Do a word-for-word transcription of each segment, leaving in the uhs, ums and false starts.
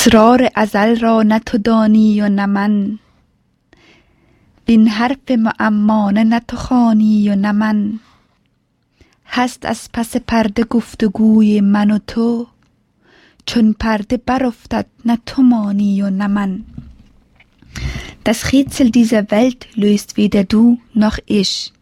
اسرار ازل را نه تو دانی و نه من، وین حرف معمانه نه تو خوانی و نه من. هست از پس پرده گفتگوی من و تو، چون پرده برافتد نه تو مانی und ne Mann. Das Rätsel dieser Welt löst weder du noch ich.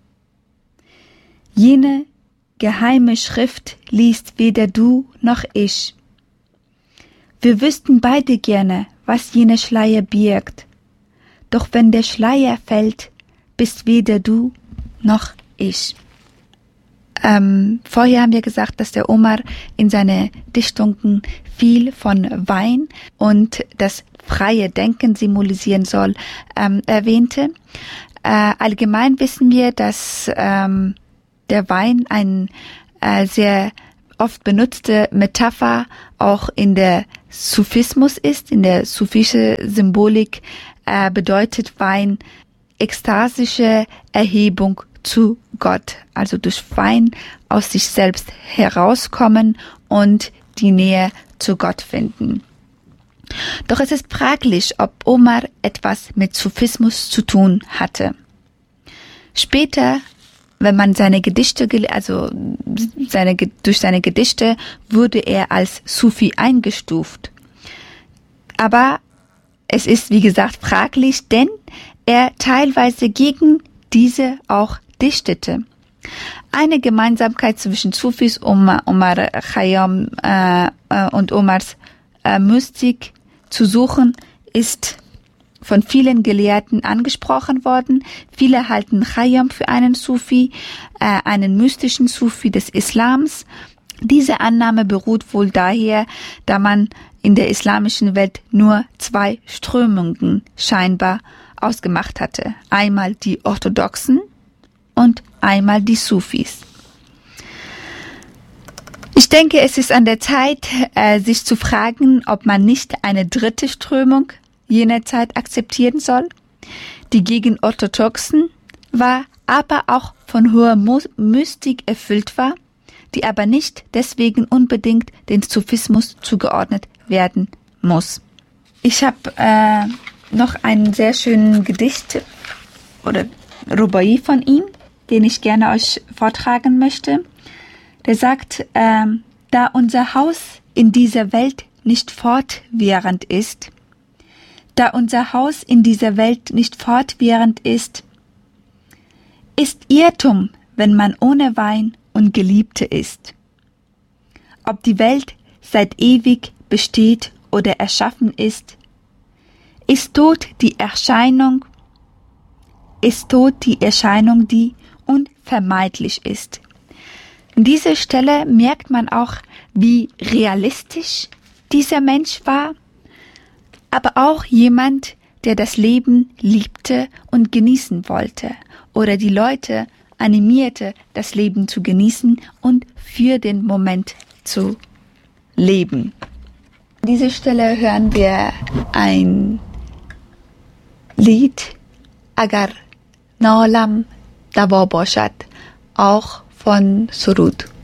Jene geheime Schrift liest weder du noch ich. Wir wüssten beide gerne, was jene Schleier birgt. Doch wenn der Schleier fällt, bist weder du noch ich. Ähm, vorher haben wir gesagt, dass der Omar in seine Dichtungen viel von Wein und das freie Denken symbolisieren soll, ähm, erwähnte. Äh, allgemein wissen wir, dass ähm, der Wein ein äh, sehr oft benutzte Metapher auch in der Sufismus ist. In der sufische Symbolik äh, bedeutet Wein ekstasische Erhebung zu Gott, also durch Wein aus sich selbst herauskommen und die Nähe zu Gott finden. Doch es ist fraglich, ob Omar etwas mit Sufismus zu tun hatte. Später, wenn man seine Gedichte, also seine, durch seine Gedichte wurde er als Sufi eingestuft. Aber es ist, wie gesagt, fraglich, denn er teilweise gegen diese auch dichtete. Eine Gemeinsamkeit zwischen Sufis Omar, Omar Khayyam äh, und Omars äh, Mystik zu suchen, ist von vielen Gelehrten angesprochen worden. Viele halten Khayyam für einen Sufi, äh, einen mystischen Sufi des Islams. Diese Annahme beruht wohl daher, da man in der islamischen Welt nur zwei Strömungen scheinbar ausgemacht hatte. Einmal die Orthodoxen und einmal die Sufis. Ich denke, es ist an der Zeit, äh, sich zu fragen, ob man nicht eine dritte Strömung jener Zeit akzeptieren soll, die gegen Orthodoxen war, aber auch von hoher Mystik erfüllt war, die aber nicht deswegen unbedingt den Sufismus zugeordnet werden muss. Ich habe äh, noch einen sehr schönen Gedicht oder Rubai von ihm, den ich gerne euch vortragen möchte. Der sagt, äh, da unser Haus in dieser Welt nicht fortwährend ist, da unser Haus in dieser Welt nicht fortwährend ist, ist Irrtum, wenn man ohne Wein und Geliebte ist. Ob die Welt seit ewig besteht oder erschaffen ist, ist tot die Erscheinung, ist tot die Erscheinung, die unvermeidlich ist. An dieser Stelle merkt man auch, wie realistisch dieser Mensch war, aber auch jemand, der das Leben liebte und genießen wollte oder die Leute animierte, das Leben zu genießen und für den Moment zu leben. An dieser Stelle hören wir ein Lied, Agar Nalam Dawa Bashad, auch von Surud.